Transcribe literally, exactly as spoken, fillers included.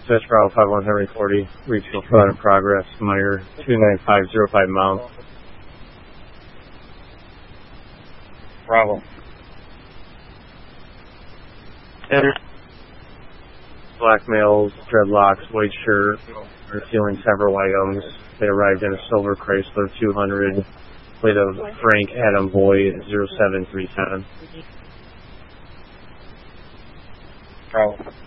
Dispatch Bravo five one Henry forty, refuel flood in progress, Meyer two nine five zero five Mount. Bravo. Enter. Black males, dreadlocks, white shirt, are stealing several items. They arrived in a silver Chrysler two hundred, plate of Frank Adam Boyd zero seven three seven. Bravo.